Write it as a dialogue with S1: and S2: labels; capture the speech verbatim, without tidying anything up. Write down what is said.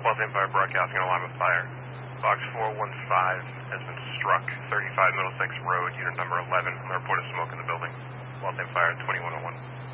S1: Waltham Fire broadcasting an alarm of fire. Box four one five has been struck, thirty-five Middlesex Road, unit number eleven. On the report of smoke in the building. Waltham Fire twenty-one oh one.